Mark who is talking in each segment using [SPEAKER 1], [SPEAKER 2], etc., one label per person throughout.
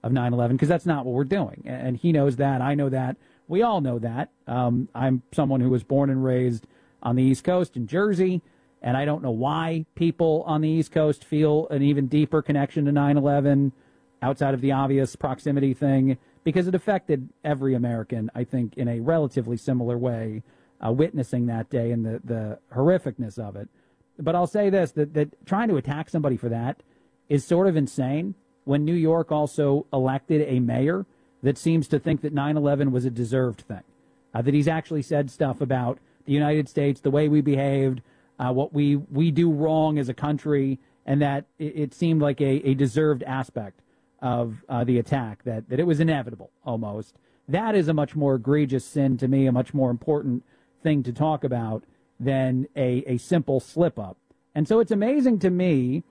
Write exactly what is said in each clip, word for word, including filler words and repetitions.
[SPEAKER 1] of nine eleven, because that's not what we're doing. And he knows that. I know that. We all know that. Um, I'm someone who was born and raised on the East Coast in Jersey, and I don't know why people on the East Coast feel an even deeper connection to nine eleven outside of the obvious proximity thing, because it affected every American, I think, in a relatively similar way, uh, witnessing that day and the, the horrificness of it. But I'll say this, that, that trying to attack somebody for that is sort of insane when New York also elected a mayor that seems to think that nine eleven was a deserved thing, uh, that he's actually said stuff about the United States, the way we behaved, uh, what we, we do wrong as a country, and that it, it seemed like a, a deserved aspect of uh, the attack, that, that it was inevitable almost. That is a much more egregious sin to me, a much more important thing to talk about than a, a simple slip-up. And so it's amazing to me,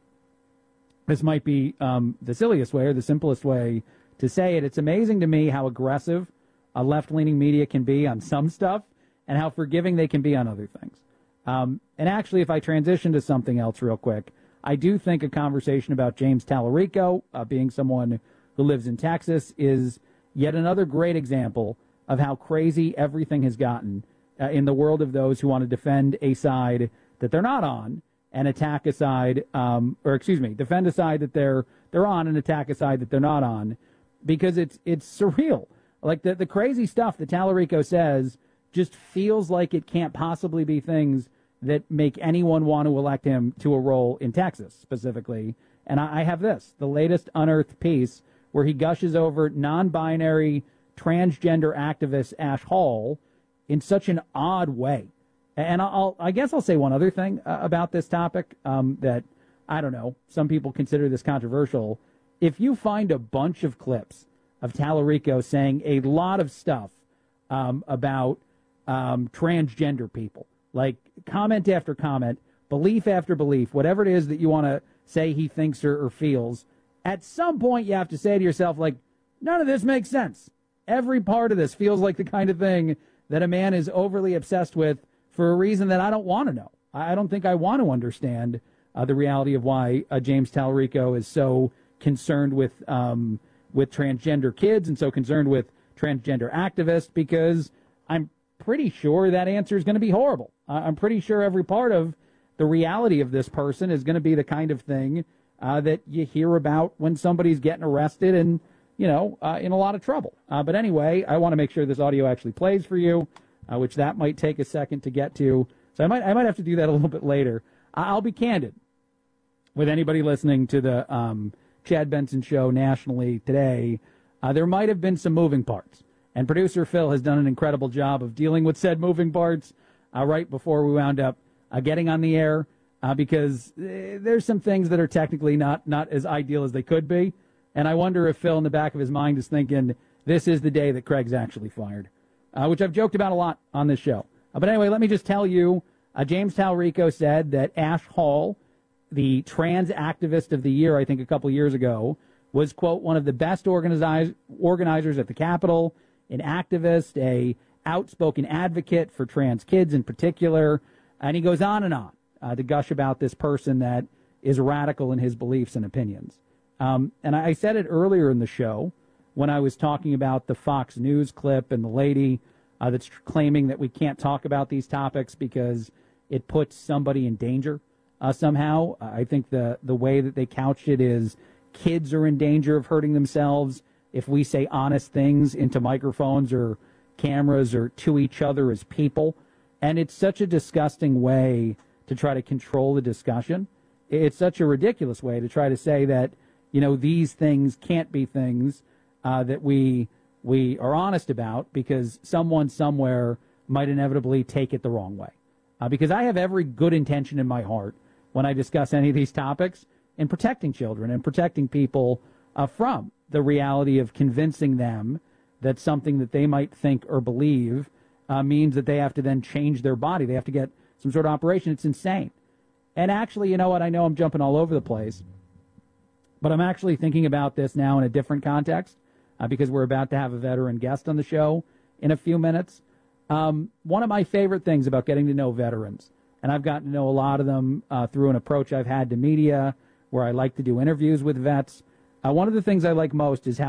[SPEAKER 1] this might be um, the silliest way or the simplest way to say it, it's amazing to me how aggressive a left-leaning media can be on some stuff and how forgiving they can be on other things. Um, and actually, if I transition to something else real quick, I do think a conversation about James Tallarico, uh, being someone who lives in Texas, is yet another great example of how crazy everything has gotten uh, in the world of those who want to defend a side that they're not on and attack a side, um, or excuse me, defend a side that they're they're on and attack a side that they're not on, because it's it's surreal. Like the the crazy stuff that Tallarico says just feels like it can't possibly be things that make anyone want to elect him to a role in Texas specifically. And I, I have this, the latest unearthed piece where he gushes over non-binary transgender activist Ash Hall in such an odd way. And I'll, I guess I'll say one other thing uh, about this topic um, that, I don't know, some people consider this controversial. If you find a bunch of clips of Tallarico saying a lot of stuff um, about um, transgender people, like comment after comment, belief after belief, whatever it is that you want to say he thinks or, or feels, at some point you have to say to yourself, like, none of this makes sense. Every part of this feels like the kind of thing that a man is overly obsessed with for a reason that I don't want to know. I don't think I want to understand uh, the reality of why uh, James Tallarico is so concerned with um, with transgender kids and so concerned with transgender activists, because I'm pretty sure that answer is going to be horrible. Uh, I'm pretty sure every part of the reality of this person is going to be the kind of thing uh, that you hear about when somebody's getting arrested and, you know, uh, in a lot of trouble. Uh, but anyway, I want to make sure this audio actually plays for you, uh, which that might take a second to get to. So I might I might have to do that a little bit later. I'll be candid with anybody listening to the um, Chad Benson Show nationally today. Uh, there might have been some moving parts. And producer Phil has done an incredible job of dealing with said moving parts uh, right before we wound up uh, getting on the air, uh, because uh, there's some things that are technically not, not as ideal as they could be. And I wonder if Phil in the back of his mind is thinking, this is the day that Craig's actually fired, uh, which I've joked about a lot on this show. Uh, but anyway, let me just tell you, uh, James Tallarico said that Ash Hall, the trans activist of the year, I think a couple years ago, was, quote, one of the best organized organizers at the Capitol, an activist, a outspoken advocate for trans kids in particular. And he goes on and on uh, to gush about this person that is radical in his beliefs and opinions. Um, and I said it earlier in the show when I was talking about the Fox News clip and the lady uh, that's claiming that we can't talk about these topics because it puts somebody in danger uh, somehow. I think the, the way that they couched it is kids are in danger of hurting themselves if we say honest things into microphones or cameras or to each other as people. And it's such a disgusting way to try to control the discussion. It's such a ridiculous way to try to say that, you know, these things can't be things uh, that we we are honest about because someone somewhere might inevitably take it the wrong way. Uh, because I have every good intention in my heart when I discuss any of these topics in protecting children and protecting people uh, from the reality of convincing them that something that they might think or believe uh, means that they have to then change their body. They have to get some sort of operation. It's insane. And actually, you know what? I know I'm jumping all over the place, but I'm actually thinking about this now in a different context uh, because we're about to have a veteran guest on the show in a few minutes. Um, one of my favorite things about getting to know veterans, and I've gotten to know a lot of them uh, through an approach I've had to media where I like to do interviews with vets. Uh, one of the things I like most is how